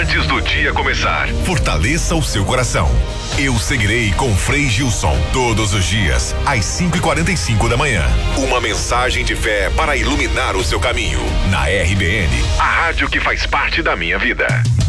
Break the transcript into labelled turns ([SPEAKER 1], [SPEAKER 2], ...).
[SPEAKER 1] antes do dia começar. Fortaleça o seu coração. Eu seguirei com Frei Gilson todos os dias, às 5h45 da manhã. Uma mensagem de fé para iluminar o seu caminho. Na RBN, a rádio que faz parte da minha vida.